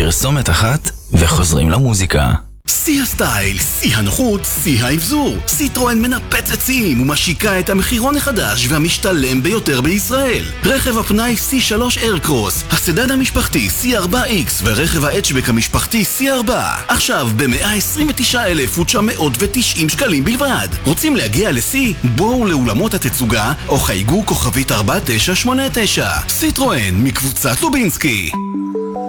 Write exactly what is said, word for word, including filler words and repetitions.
פרסומת אחת וחוזרים למוזיקה. שיא הסטייל, שיא הנוחות, שיא האבזור. סיטרואן מנפצת שיאים ומשיקה את המחירון החדש והמשתלם ביותר בישראל. רכב הפנאי סי שלוש איירקרוס, הסדן המשפחתי סי ארבע איקס ורכב ההאצ'בק המשפחתי סי ארבע. עכשיו ב-מאה עשרים ותשעה אלף ותשע מאות ותשעים שקלים בלבד. רוצים להגיע לסי? בואו לאולמות התצוגה או חייגו כוכבית ארבע תשע שמונה תשע. סיטרואן מקבוצת לובינסקי.